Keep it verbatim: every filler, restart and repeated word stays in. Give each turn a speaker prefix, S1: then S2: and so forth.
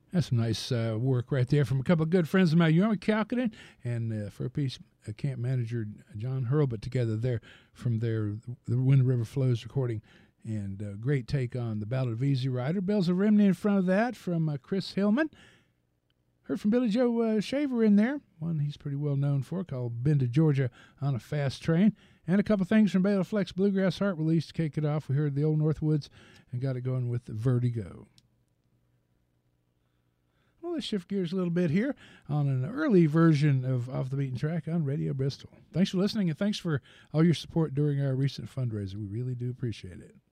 S1: That's some nice uh, work right there from a couple of good friends of mine, Yorma Calkinen and uh, for a piece, uh, camp manager John Hurlbut together there from their the When the River Flows recording. And uh, great take on the Ballad of Easy Rider. Bells of Remney in front of that from uh, Chris Hillman. Heard from Billy Joe uh, Shaver in there, one he's pretty well known for, called Been to Georgia on a Fast Train. And a couple things from Bela Fleck's Bluegrass Heart release to kick it off. We heard the Old Northwoods and got it going with Vertigo. Well, let's shift gears a little bit here on an early version of Off the Beaten Track on Radio Bristol. Thanks for listening, and thanks for all your support during our recent fundraiser. We really do appreciate it.